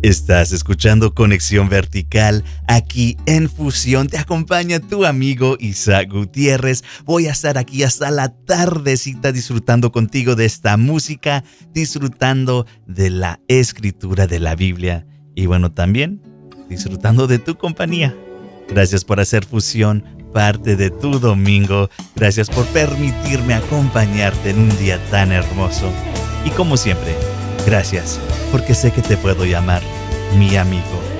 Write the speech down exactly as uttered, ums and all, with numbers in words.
Estás escuchando Conexión Vertical, aquí en Fusión. Te acompaña tu amigo Isaac Gutiérrez. Voy a estar aquí hasta la tardecita disfrutando contigo de esta música, disfrutando de la escritura de la Biblia y bueno, también disfrutando de tu compañía. Gracias por hacer Fusión parte de tu domingo. Gracias por permitirme acompañarte en un día tan hermoso. Y como siempre, gracias porque sé que te puedo llamar mi amigo.